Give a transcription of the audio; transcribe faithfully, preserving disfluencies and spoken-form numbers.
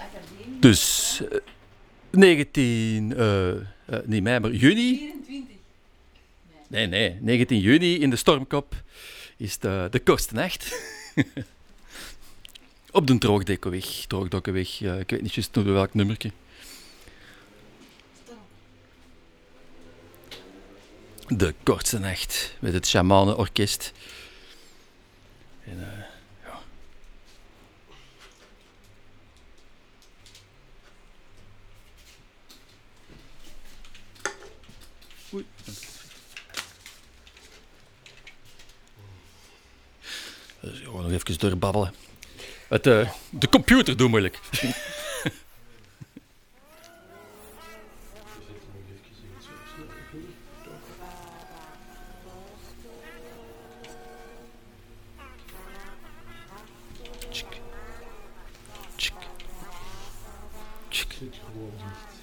Dus uh, negentien, uh, uh, niet mei, maar juni. vierentwintig. Nee, nee, negentien juni in de Stormkop is de, de kortste nacht. Op de Droogdekkenweg, Droogdokkenweg, uh, ik weet niet juist door welk nummertje. De kortste nacht met het Shamanenorkest. En uh, ja. Oei. Dus gewoon nog even doorbabbelen. Het, uh, de computer doet moeilijk. Tsk. Tsk.